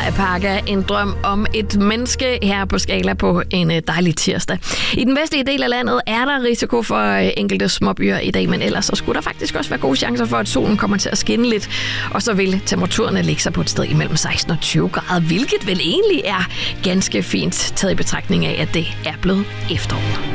Parker, en drøm om et menneske her på Skala på en dejlig tirsdag. I den vestlige del af landet er der risiko for enkelte småbyer i dag, men ellers så skulle der faktisk også være gode chancer for, at solen kommer til at skinne lidt. Og så vil temperaturerne ligge sig på et sted imellem 16 og 20 grader, hvilket vel egentlig er ganske fint taget i betragtning af, at det er blevet efterår.